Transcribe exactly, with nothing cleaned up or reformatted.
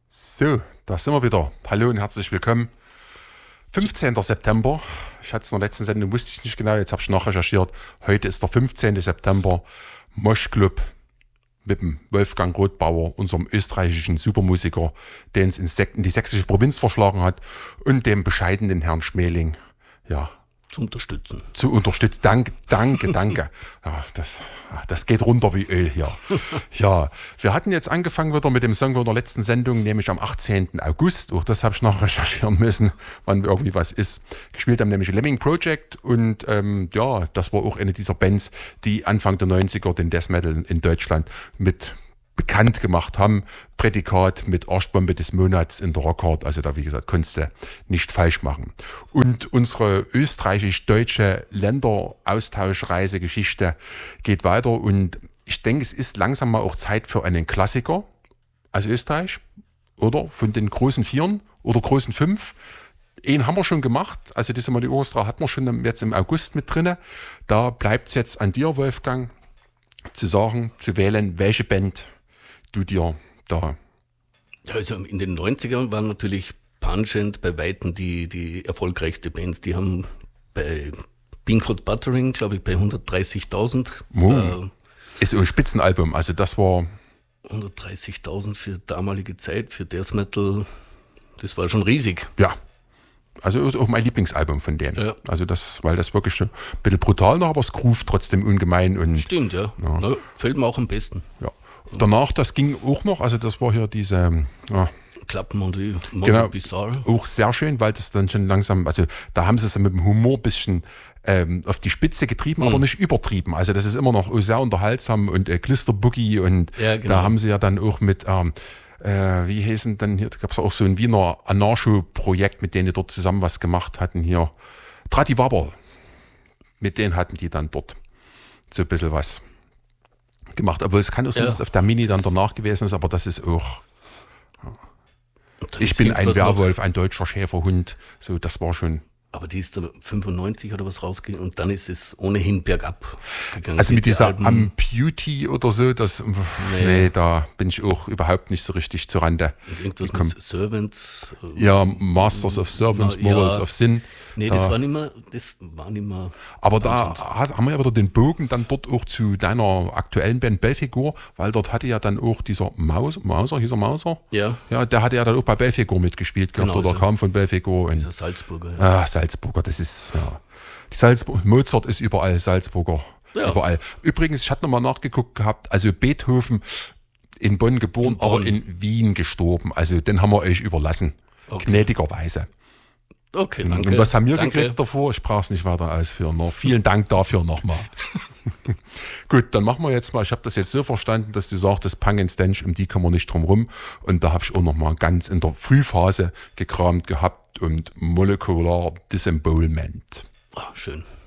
So, da sind wir wieder. Hallo und herzlich willkommen. fünfzehnten September. Ich hatte es in der letzten Sendung, wusste ich nicht genau, jetzt habe ich nachrecherchiert. Heute ist der fünfzehnten September. Moschclub mit dem Wolfgang Rothbauer, unserem österreichischen Supermusiker, den es in, Sek- in die sächsische Provinz verschlagen hat, und dem bescheidenen Herrn Schmeling, ja, zu unterstützen. Zu unterstützen. Danke, danke, danke. Ja, das, das geht runter wie Öl hier. Ja, wir hatten jetzt angefangen wieder mit dem Song von der letzten Sendung, nämlich am achtzehnten August. Auch das habe ich noch recherchieren müssen, wann irgendwie was ist. Gespielt haben nämlich Lemming Project und ähm, ja, das war auch eine dieser Bands, die Anfang der neunziger den Death Metal in Deutschland mit bekannt gemacht haben. Prädikat mit Arschbombe des Monats in der Rockhard. Also da, wie gesagt, konntest du nicht falsch machen. Und unsere österreichisch-deutsche Länderaustauschreisegeschichte geht weiter. Und ich denke, es ist langsam mal auch Zeit für einen Klassiker aus Österreich. Oder von den großen Vieren oder großen Fünf. Einen haben wir schon gemacht. Also diese Mal die Orchestra hatten wir schon jetzt im August mit drinne. Da bleibt es jetzt an dir, Wolfgang, zu sagen, zu wählen, welche Band du dir da... Also in den neunzigern waren natürlich Pungent bei Weitem die, die erfolgreichste Bands. Die haben bei Pinkford Buttering, glaube ich, bei hundertdreißigtausend. Oh, äh, ist so ein Spitzenalbum, also das war... hundertdreißigtausend für damalige Zeit, für Death Metal, das war schon riesig. Ja, also ist auch mein Lieblingsalbum von denen. Ja. Also das, weil das wirklich ein bisschen brutal noch, aber es groovt trotzdem ungemein. Und Stimmt, ja. Ja. Na, fällt mir auch am besten. ja. Danach, das ging auch noch, also das war hier diese... Ja, Klappen und wie Mondo genau, Bizarre. auch sehr schön, weil das dann schon langsam, also da haben sie es mit dem Humor ein bisschen ähm, auf die Spitze getrieben, mhm. aber nicht übertrieben. Also das ist immer noch sehr unterhaltsam und äh, Glisterboogie und Ja, genau. Da haben sie ja dann auch mit, ähm, äh, wie hießen denn hier, da gab es auch so ein Wiener Anarcho-Projekt, mit denen die dort zusammen was gemacht hatten hier. Trati Waber, mit denen hatten die dann dort so ein bisschen was gemacht. Obwohl es kann auch sein, Ja. dass es auf der Mini dann danach gewesen ist, aber das ist auch... Dann Ich ist bin ein irgendwas noch- Werwolf, ein deutscher Schäferhund. So, das war schon. Aber die ist dann fünfundneunzig oder was rausgegangen und dann ist es ohnehin bergab gegangen. Also mit Die dieser Alben- Amputee oder so, das, nee. nee, da bin ich auch überhaupt nicht so richtig zur Rande. Und irgendwas gekommen. mit Servants. äh, Ja, Masters of Servants, Na, ja. Morals of Sin. Nee, da, das war nicht mehr, das war nicht mehr. aber da hat, haben wir ja wieder den Bogen dann dort auch zu deiner aktuellen Band Belfigur, weil dort hatte ja dann auch dieser Maus, Mauser, hieß er Mauser? Ja, Ja, der hatte ja dann auch bei Belfigur mitgespielt gehabt, Genau, oder so. kam von Belfigur. Und dieser Salzburger. Ja. Ah, Salzburger, das ist, ja. Die Salzburg, Mozart ist überall, Salzburger, Ja. überall. Übrigens, ich hatte nochmal nachgeguckt gehabt, also Beethoven in Bonn geboren, In Bonn. aber in Wien gestorben. Also den haben wir euch überlassen, Okay. gnädigerweise. Okay, danke. Und was haben wir danke. gekriegt davor? Ich brauche es nicht weiter ausführen. Noch. Vielen Dank dafür nochmal. Gut, dann machen wir jetzt mal, ich habe das jetzt so verstanden, dass du sagtest, Punk and Stench, um die kommen wir nicht drum rum. Und da habe ich auch nochmal ganz in der Frühphase gekramt gehabt und Molecular Disembowelment. Ah, schön.